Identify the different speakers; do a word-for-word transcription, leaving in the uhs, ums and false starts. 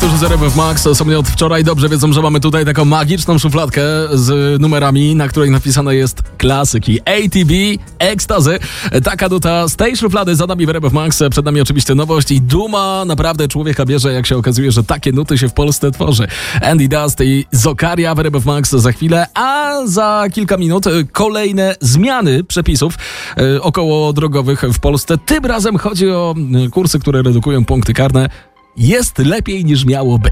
Speaker 1: którzy z R F Max są mnie od wczoraj, dobrze wiedzą, że mamy tutaj taką magiczną szufladkę z numerami, na której napisane jest klasyki. A T B, Ekstazy. Taka nuta z tej szuflady za nami w R F Max. Przed nami oczywiście nowość i duma naprawdę człowieka bierze, jak się okazuje, że takie nuty się w Polsce tworzy. Andy Dust i Zokaria w R F Max za chwilę, a za kilka minut kolejne zmiany przepisów e, okołodrogowych w Polsce. Tym razem chodzi o kursy, które redukują punkty karne. Jest lepiej niż miało być.